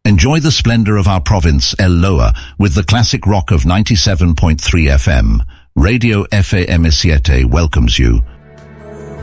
Enjoy the splendor of our province, El Loa, with the classic rock of 97.3 FM. Radio FAM7 welcomes you.